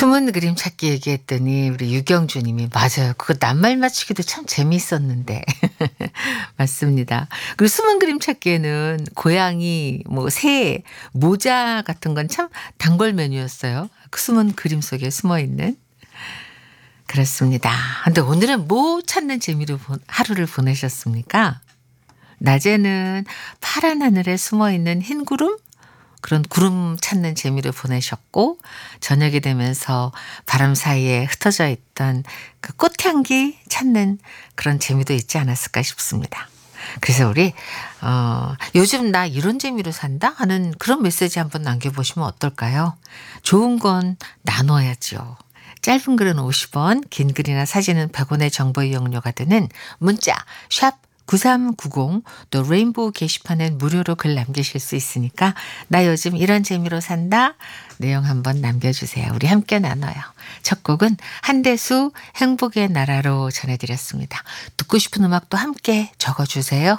숨은 그림 찾기 얘기했더니 우리 유경주님이 맞아요. 그거 낱말 맞추기도 참 재미있었는데. 맞습니다. 그리고 숨은 그림 찾기에는 고양이, 뭐 새, 모자 같은 건 참 단골 메뉴였어요. 그 숨은 그림 속에 숨어 있는. 그렇습니다. 근데 오늘은 뭐 찾는 재미로 하루를 보내셨습니까? 낮에는 파란 하늘에 숨어 있는 흰 구름? 그런 구름 찾는 재미를 보내셨고, 저녁이 되면서 바람 사이에 흩어져 있던 그 꽃향기 찾는 그런 재미도 있지 않았을까 싶습니다. 그래서 우리 요즘 나 이런 재미로 산다 하는 그런 메시지 한번 남겨보시면 어떨까요? 좋은 건 나눠야죠. 짧은 글은 50원, 긴 글이나 사진은 100원의 정보 이용료가 드는 문자 샵 9390, 또 레인보우 게시판엔 무료로 글 남기실 수 있으니까 나 요즘 이런 재미로 산다 내용 한번 남겨주세요. 우리 함께 나눠요. 첫 곡은 한대수 행복의 나라로 전해드렸습니다. 듣고 싶은 음악도 함께 적어주세요.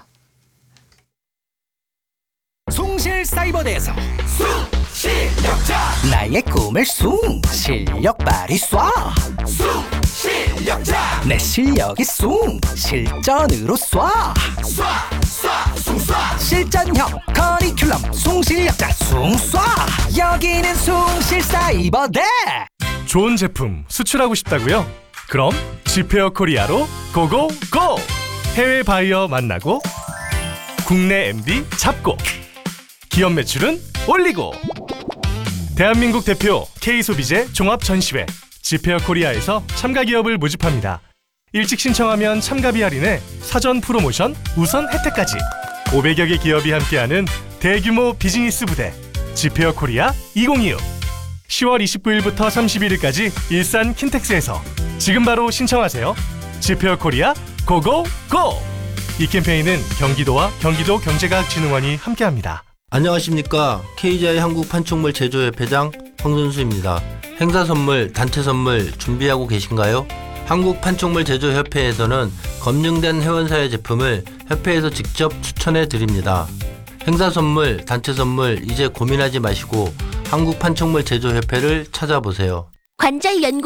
숭실사이버대에서 숭실력자 나의 꿈을 숭실력 발휘 쏴 숭실력자 내 실력이 숭 실전으로 쏴 실전형 커리큘럼 숭실력자 숭쏴 여기는 숭실사이버대. 좋은 제품 수출하고 싶다고요? 그럼 지페어 코리아로 고고고! 해외 바이어 만나고 국내 MD 잡고 기업 매출은 올리고 대한민국 대표 K소비재 종합전시회 지페어 코리아에서 참가 기업을 모집합니다. 일찍 신청하면 참가비 할인에 사전 프로모션 우선 혜택까지 500여 개 기업이 함께하는 대규모 비즈니스 부대 지페어 코리아 2025 10월 29일부터 31일까지 일산 킨텍스에서 지금 바로 신청하세요. 지페어 코리아 고고고! 이 캠페인은 경기도와 경기도 경제과학진흥원이 함께합니다. 안녕하십니까. KGI 한국판촉물 제조협회장 황선수입니다. 행사 선물, 단체 선물 준비하고 계신가요? 한국판촉물 제조협회에서는 검증된 회원사의 제품을 협회에서 직접 추천해 드립니다. 행사 선물, 단체 선물 이제 고민하지 마시고 한국판촉물 제조협회를 찾아보세요. 관절 연구